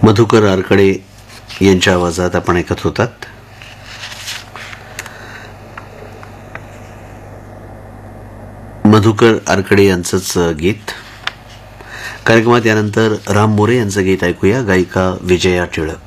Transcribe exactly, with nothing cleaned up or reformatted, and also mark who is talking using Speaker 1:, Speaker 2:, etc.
Speaker 1: मधुकर आरकडे यांच्या आवाजात आपण ऐकत होतात. मधुकर आरकडे यांचंच गीत. कार्यक्रमात यानंतर राम मोरे यांचं गीत ऐकूया. गायिका विजया टिळक.